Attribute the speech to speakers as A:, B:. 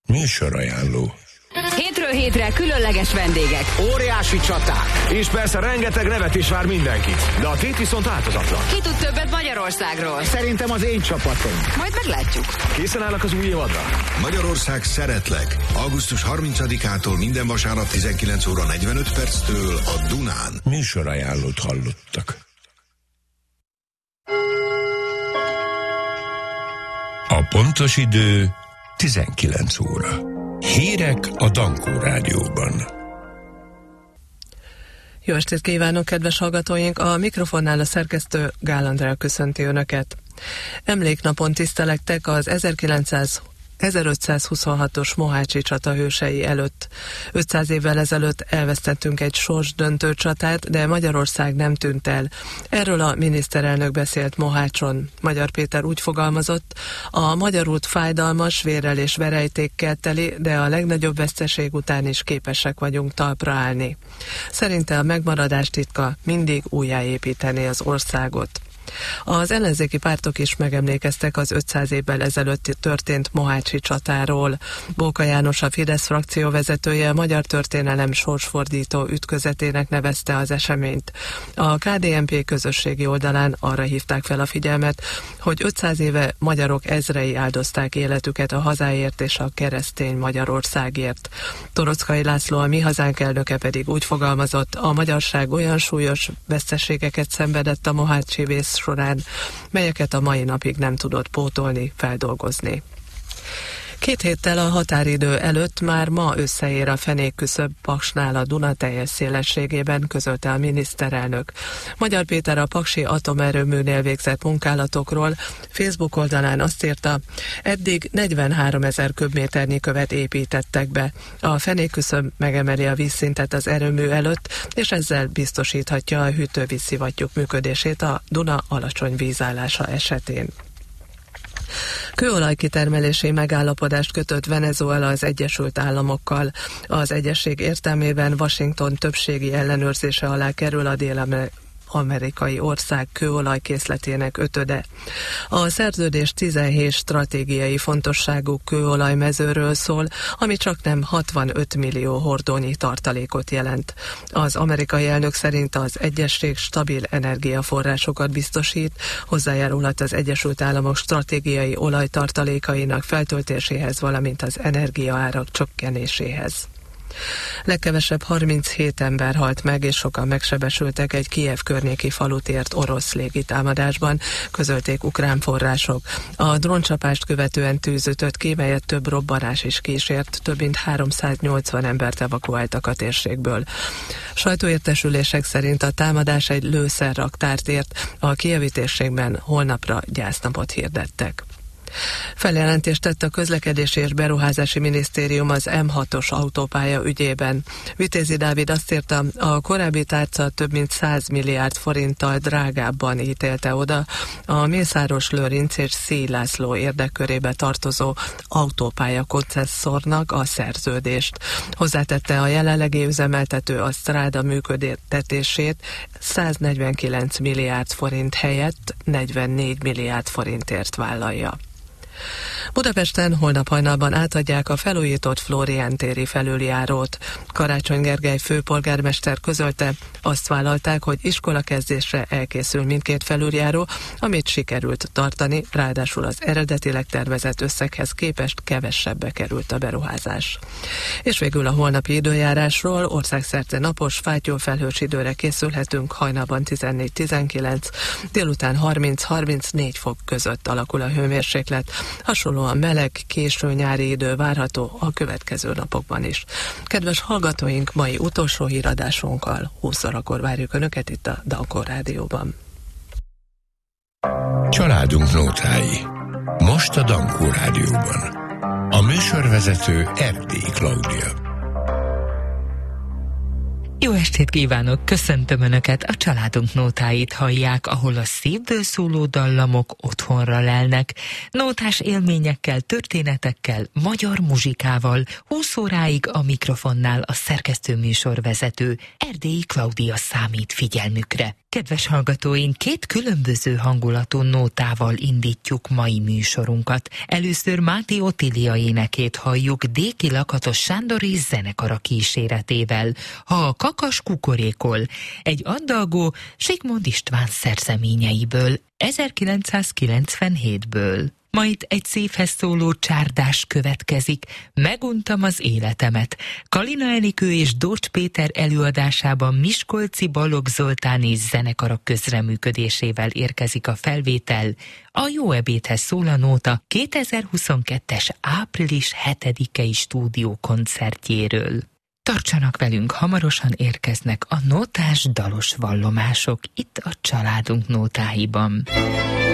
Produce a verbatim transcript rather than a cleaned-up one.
A: Műsorajánló.
B: Hétről hétre különleges vendégek.
C: Óriási csaták. És persze rengeteg nevet is vár mindenkit. De a tét viszont változatlan.
B: Ki tud többet Magyarországról?
C: Szerintem az én csapatom.
B: Majd meglátjuk.
C: Készen állnak az új évadra?
D: Magyarország szeretlek. augusztus harmincadikától minden vasárnap tizenkilenc óra negyvenöt perctől a Dunán.
A: Műsorajánlót hallottak. A pontos idő tizenkilenc óra. Hírek a Dankó Rádióban.
E: Jó estét kívánok, kedves hallgatóink! A mikrofonnál a szerkesztő Gál Andrea köszönti Önöket. Emléknapon tisztelektek az ezerötszázhuszonhatos mohácsi csata hősei előtt. ötszáz évvel ezelőtt elvesztettünk egy sorsdöntő csatát, de Magyarország nem tűnt el. Erről a miniszterelnök beszélt Mohácson. Magyar Péter úgy fogalmazott: a magyar út fájdalmas, vérrel és verejtékkel teli, de a legnagyobb veszteség után is képesek vagyunk talpra állni. Szerinte a megmaradás titka mindig újjáépíteni az országot. Az ellenzéki pártok is megemlékeztek az ötszáz évvel ezelőtt történt mohácsi csatáról. Bóka János, a Fidesz frakció vezetője, a magyar történelem sorsfordító ütközetének nevezte az eseményt. A ká dé en pé közösségi oldalán arra hívták fel a figyelmet, hogy ötszáz éve magyarok ezrei áldozták életüket a hazáért és a keresztény Magyarországért. Toroczkai László, a Mi Hazánk elnöke pedig úgy fogalmazott: a magyarság olyan súlyos veszteségeket szenvedett a mohácsi vész során, melyeket a mai napig nem tudott pótolni, feldolgozni. Két héttel a határidő előtt már ma összeér a fenékküszöb Paksnál a Duna teljes szélességében, közölte a miniszterelnök. Magyar Péter a paksi atomerőműnél végzett munkálatokról Facebook oldalán azt írta: eddig negyvenháromezer köbméternyi követ építettek be. A fenékküszöb megemeli a vízszintet az erőmű előtt, és ezzel biztosíthatja a hűtővízszivattyúk működését a Duna alacsony vízállása esetén. Kőolajkitermelési megállapodást kötött Venezuela az Egyesült Államokkal. Az egyezség értelmében Washington többségi ellenőrzése alá kerül a dél-amerikai ország kőolajkészletének ötöde. A szerződés tizenhét stratégiai fontosságú kőolajmezőről szól, ami csaknem hatvanöt millió hordónyi tartalékot jelent. Az amerikai elnök szerint az egyezség stabil energiaforrásokat biztosít, hozzájárulhat az Egyesült Államok stratégiai olajtartalékainak feltöltéséhez, valamint az energiaárak csökkenéséhez. Legkevesebb harminchét ember halt meg, és sokan megsebesültek egy Kijev környéki falut ért orosz légitámadásban, közölték ukrán források. A dróncsapást követően tűz ütött ki, melyet több robbanás is kísért, több mint háromszáznyolcvan embert evakuáltak a térségből. Sajtóértesülések szerint a támadás egy lőszerraktárt ért, a kijevi térségben holnapra gyásznapot hirdettek. Feljelentést tett a Közlekedési és Beruházási Minisztérium az em hatos autópálya ügyében. Vitézi Dávid azt írta, a korábbi tárca több mint száz milliárd forinttal drágábban ítélte oda a Mészáros Lőrinc és Szély László érdekkörébe tartozó autópálya koncesszornak a szerződést. Hozzátette, a jelenlegi üzemeltető a Stráda működtetését száznegyvenkilenc milliárd forint helyett negyvennégy milliárd forintért vállalja. Budapesten holnap hajnalban átadják a felújított Flórián téri felüljárót. Karácsony Gergely főpolgármester közölte, azt vállalták, hogy iskolakezdésre elkészül mindkét felüljáró, amit sikerült tartani, ráadásul az eredetileg tervezett összeghez képest kevesebbe került a beruházás. És végül a holnapi időjárásról: országszerte napos, fátyolfelhős időre készülhetünk, hajnalban tizennégy-tizenkilenc, délután harminc-harmincnégy fok között alakul a hőmérséklet. Hasonlóan meleg, késő nyári idő várható a következő napokban is. Kedves hallgatóink, mai utolsó híradásunkkal húsz órakor várjuk Önöket itt a Dankó Rádióban.
A: Családunk nótái. Most a Dankó Rádióban. A műsorvezető Erdélyi Klaudia.
F: Jó estét kívánok, köszöntöm Önöket, a Családunk nótáit hallják, ahol a szívből szóló dallamok otthonra lelnek. Nótás élményekkel, történetekkel, magyar muzsikával, húsz óráig a mikrofonnál a szerkesztő műsorvezető, Erdélyi Klaudia számít figyelmükre. Kedves hallgatóink, két különböző hangulatú nótával indítjuk mai műsorunkat. Először Máté Otília énekét halljuk Déki Lakatos Sándor és zenekara kíséretével. Ha a kakas kukorékol, egy addalgó Zsigmond István szerzeményeiből, ezerkilencszázkilencvenhétből. Majd egy szívhez szóló csárdás következik, Meguntam az életemet. Kalina Enikő és Dócs Péter előadásában Miskolci Balogh Zoltán és zenekara közreműködésével érkezik a felvétel. A Jó ebédhez szól a nóta kétezer-huszonkettes április hetedikei stúdiókoncertjéről. Tartsanak velünk, hamarosan érkeznek a nótás dalos vallomások itt a Családunk nótáiban.